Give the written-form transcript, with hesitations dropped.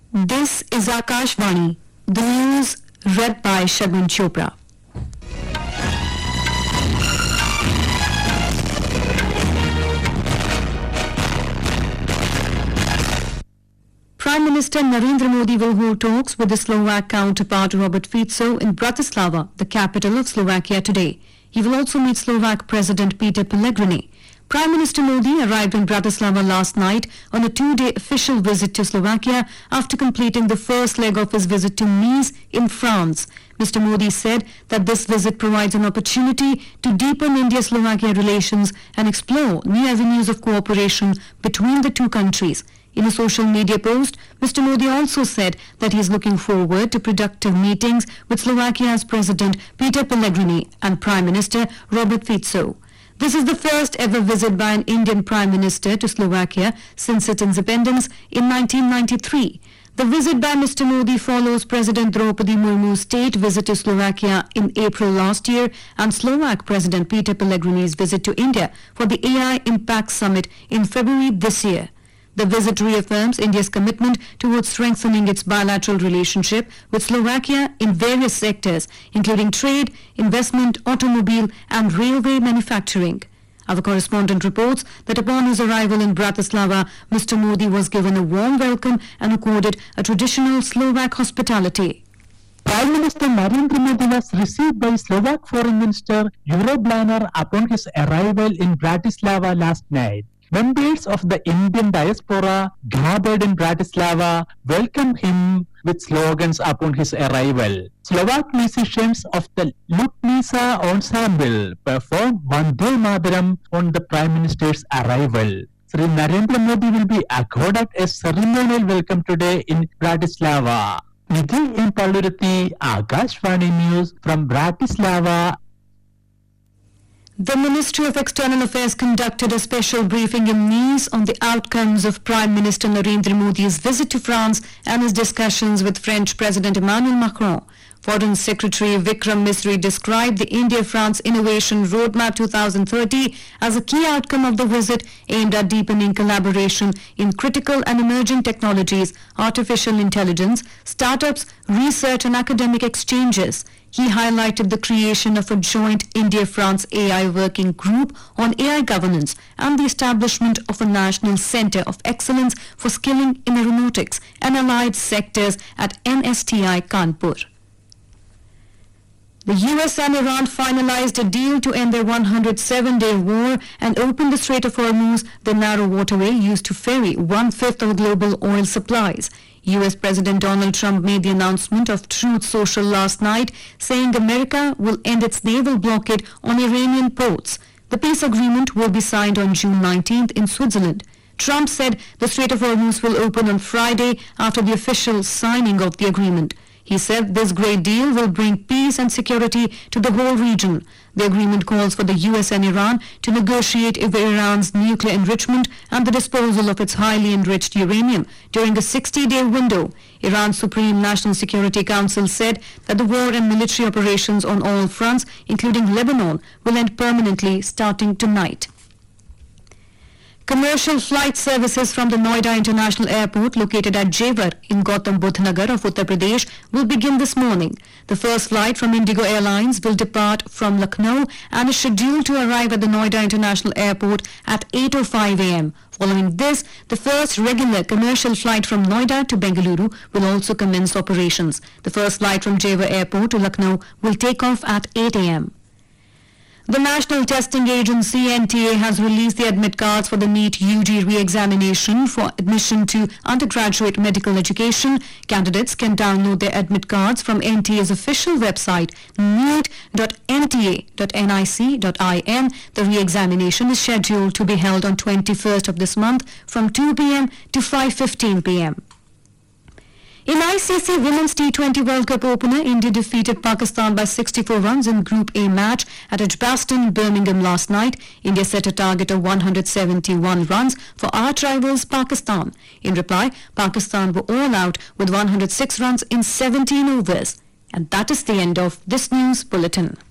This is Akashvani, the news read by Shagun Chopra. Prime Minister Narendra Modi will hold talks with the Slovak counterpart Robert Fico in Bratislava, the capital of Slovakia, today. He will also meet Slovak President Peter Pellegrini. Prime Minister Modi arrived in Bratislava last night on a two-day official visit to Slovakia after completing the first leg of his visit to Nice in France. Mr. Modi said that this visit provides an opportunity to deepen India-Slovakia relations and explore new avenues of cooperation between the two countries. In a social media post, Mr. Modi also said that he is looking forward to productive meetings with Slovakia's President Peter Pellegrini and Prime Minister Robert Fico. This is the first ever visit by an Indian Prime Minister to Slovakia since its independence in 1993. The visit by Mr. Modi follows President Draupadi Murmu's state visit to Slovakia in April last year and Slovak President Peter Pellegrini's visit to India for the AI Impact Summit in February this year. The visit reaffirms India's commitment towards strengthening its bilateral relationship with Slovakia in various sectors, including trade, investment, automobile and railway manufacturing. Our correspondent reports that upon his arrival in Bratislava, Mr. Modi was given a warm welcome and accorded a traditional Slovak hospitality. Prime Minister Narendra Modi was received by Slovak Foreign Minister Juro Blanner upon his arrival in Bratislava last night. Members of the Indian diaspora gathered in Bratislava welcomed him with slogans upon his arrival. Slovak musicians of the Lutnica ensemble performed Vande Mataram on the Prime Minister's arrival. Sri Narendra Modi will be accorded a ceremonial welcome today in Bratislava. Nidhi M. Palluruthi, Akashvani News from Bratislava. The Ministry of External Affairs conducted a special briefing in Nice on the outcomes of Prime Minister Narendra Modi's visit to France and his discussions with French President Emmanuel Macron. Foreign Secretary Vikram Misri described the India-France Innovation Roadmap 2030 as a key outcome of the visit aimed at deepening collaboration in critical and emerging technologies, artificial intelligence, startups, research and academic exchanges. He highlighted the creation of a joint India-France AI working group on AI governance and the establishment of a national center of excellence for skilling in aeronautics and allied sectors at NSTI Kanpur. The US and Iran finalized a deal to end their 107-day war and open the Strait of Hormuz, the narrow waterway used to ferry one-fifth of global oil supplies. US President Donald Trump made the announcement of Truth Social last night, saying America will end its naval blockade on Iranian ports. The peace agreement will be signed on June 19th in Switzerland. Trump said the Strait of Hormuz will open on Friday after the official signing of the agreement. He said this great deal will bring peace and security to the whole region. The agreement calls for the US and Iran to negotiate over Iran's nuclear enrichment and the disposal of its highly enriched uranium during a 60-day window. Iran's Supreme National Security Council said that the war and military operations on all fronts, including Lebanon, will end permanently starting tonight. Commercial flight services from the Noida International Airport located at Jewar in Gautam Budh Nagar of Uttar Pradesh will begin this morning. The first flight from Indigo Airlines will depart from Lucknow and is scheduled to arrive at the Noida International Airport at 8:05 a.m. Following this, the first regular commercial flight from Noida to Bengaluru will also commence operations. The first flight from Jewar Airport to Lucknow will take off at 8 a.m. The National Testing Agency NTA has released the admit cards for the NEET UG re-examination for admission to undergraduate medical education. Candidates can download their admit cards from NTA's official website neet.nta.nic.in. The re-examination is scheduled to be held on 21st of this month from 2 p.m. to 5:15 p.m. In ICC Women's T20 World Cup opener, India defeated Pakistan by 64 runs in Group A match at Edgbaston, Birmingham last night. India set a target of 171 runs for arch rivals Pakistan. In reply, Pakistan were all out with 106 runs in 17 overs. And that is the end of this news bulletin.